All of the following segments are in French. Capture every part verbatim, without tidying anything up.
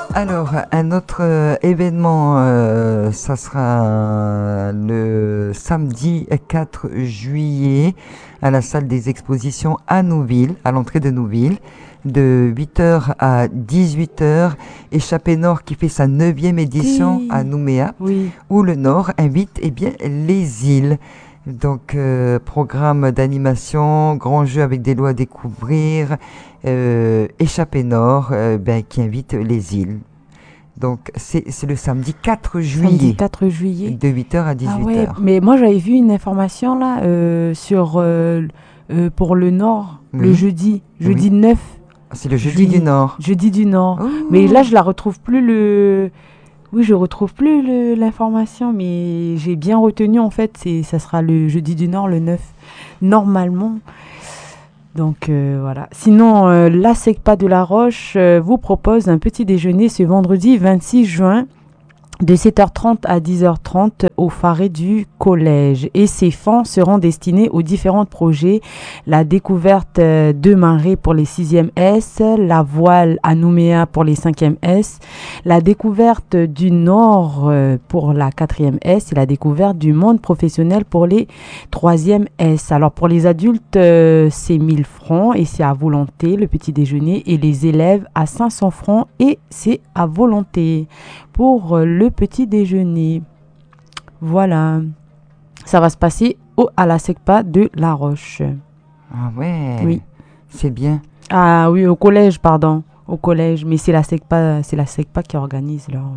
Alors, un autre euh, événement, euh, ça sera le samedi quatre juillet à la salle des expositions à Nouville, à l'entrée de Nouville, de huit heures à dix-huit heures. Échappée Nord qui fait sa neuvième édition Oui. à Nouméa, Oui. où le Nord invite eh bien, les îles. Donc, euh, programme d'animation, grand jeu avec des lots à découvrir, euh, Échappée Nord euh, ben, qui invite les îles. Donc, c'est, c'est le samedi quatre juillet. Samedi quatre juillet. De huit heures à dix-huit heures. Ah ouais, mais moi j'avais vu une information là euh, sur euh, euh, pour le Nord, Oui. le jeudi, jeudi Oui. neuf. C'est le jeudi Juillet. du Nord. Jeudi du Nord. Oh. Mais là je la retrouve plus le. Oui, je retrouve plus le, l'information, mais j'ai bien retenu en fait, c'est ça sera le jeudi du Nord, le neuf, normalement. Donc euh, voilà. Sinon, euh, la SECPA de La Roche euh, vous propose un petit déjeuner ce vendredi vingt-six juin de sept heures trente à dix heures trente au Faré du collège. Et ces fonds seront destinés aux différents projets. La découverte euh, de marée pour les sixième S, la voile à Nouméa pour les cinquième S, la découverte du Nord euh, pour la quatrième S et la découverte du monde professionnel pour les troisième S. Alors pour les adultes, euh, c'est mille francs et c'est à volonté le petit déjeuner, et les élèves à cinq cents francs et c'est à volonté pour le petit déjeuner. Voilà. Ça va se passer au, à la SECPA de La Roche. Ah ouais. Oui. C'est bien. Ah oui, au collège, pardon. Au collège. Mais c'est la SECPA, c'est la SECPA qui organise leur...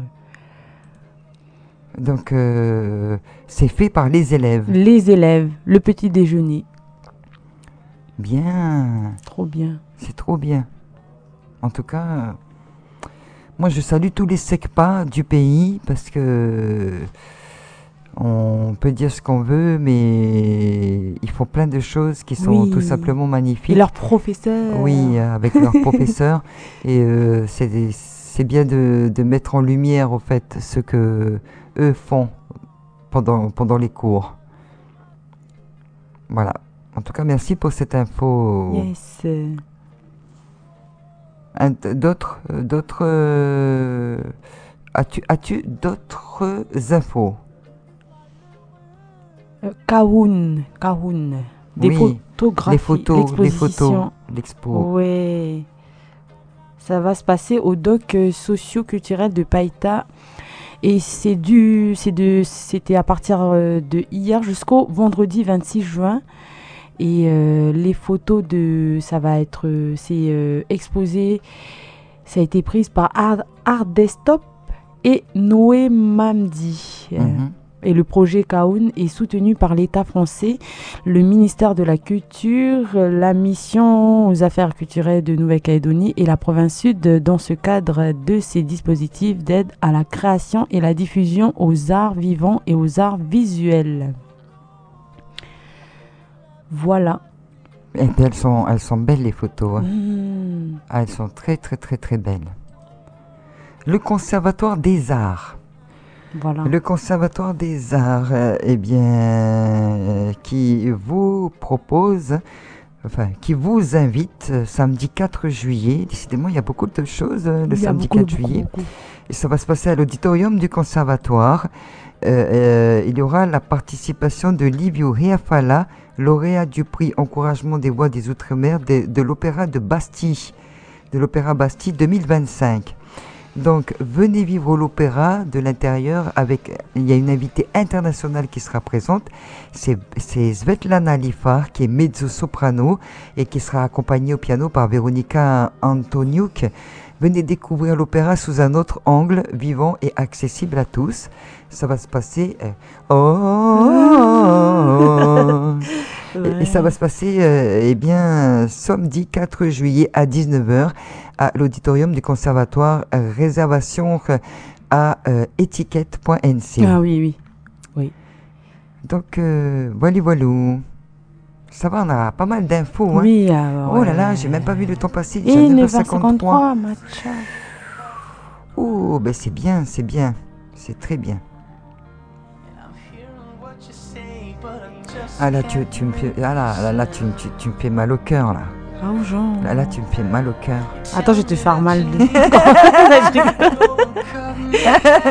Donc, euh, c'est fait par les élèves. Les élèves, le petit déjeuner. Bien. Trop bien. C'est trop bien. En tout cas, euh, moi je salue tous les SECPA du pays parce que on peut dire ce qu'on veut, mais ils font plein de choses qui sont Oui. tout simplement magnifiques. Et leurs professeurs. Oui, euh, avec leurs professeurs. Et euh, c'est, c'est bien de, de mettre en lumière, au fait, ce que eux font pendant, pendant les cours. Voilà. En tout cas, merci pour cette info. Yes. Un, d'autres, d'autres, euh, as-tu, as-tu d'autres infos? Euh, Kahoun, Kahoun. Des Oui, photographies. les photos, les photos, l'expo. Ouais. Ça va se passer au doc euh, socio-culturel de Païta. Et c'est du, c'est de, c'était à partir euh, de hier jusqu'au vendredi vingt-six juin. Et euh, les photos de, ça va être, euh, c'est euh, exposé, ça a été prise par Art, Art Desktop et Noé Mamdi. Euh, Mm-hmm. Et le projet Kahoun est soutenu par l'État français, le ministère de la Culture, la mission aux affaires culturelles de Nouvelle-Calédonie et la province sud dans ce cadre de ces dispositifs d'aide à la création et la diffusion aux arts vivants et aux arts visuels. Voilà. Et puis elles sont, elles sont belles les photos. Hein. Mmh. Ah, elles sont très très très très belles. Le Conservatoire des Arts. Voilà. Le Conservatoire des Arts, euh, eh bien, euh, qui vous propose, enfin, qui vous invite euh, samedi quatre juillet. Décidément, il y a beaucoup de choses euh, le Il y a samedi beaucoup, quatre beaucoup, juillet. beaucoup. Et ça va se passer à l'auditorium du Conservatoire. Euh, euh, il y aura la participation de Livio Riafala, lauréat du prix Encouragement des voix des Outre-mer de, de l'Opéra de Bastille, de l'Opéra Bastille deux mille vingt-cinq. Donc, venez vivre l'opéra de l'intérieur avec, il y a une invitée internationale qui sera présente, c'est, c'est Svetlana Lifar, qui est mezzo-soprano et qui sera accompagnée au piano par Véronica Antoniuk. Venez découvrir l'opéra sous un autre angle, vivant et accessible à tous. Ça va se passer... Euh, oh, oh, oh, ouais. et, et ça va se passer euh, eh bien, samedi quatre juillet à dix-neuf heures à l'auditorium du Conservatoire. Euh, réservation à euh, étiquette point n c. Ah oui, oui. oui. Donc, euh, voilà, voilà. Ça va, on a pas mal d'infos. Hein. Oui, euh, oh ouais. là là, j'ai même pas vu le temps passer. Et neuf heures cinquante-trois, matcha. Oh, ben c'est bien, c'est bien. C'est très bien. Ah là, tu, tu me fais, ah là, là, là tu, tu, tu me fais mal au cœur, là. Ah, oh, genre. Là, là, tu me fais mal au cœur. Attends, je vais te faire mal.